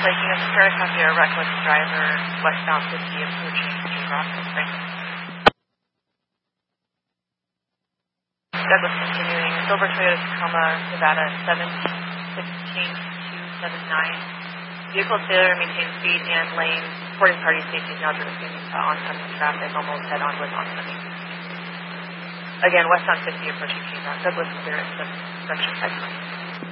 Taking a start copy a reckless driver, westbound 50 approaching Rock Springs. Douglas continuing, silver Toyota Tacoma, Nevada 716-279. Vehicle failure maintains speed and lane. Reporting party safety now directing oncoming traffic, almost head on with oncoming. Again, westbound 50 approaching Rock. Douglas clearance of direction 5.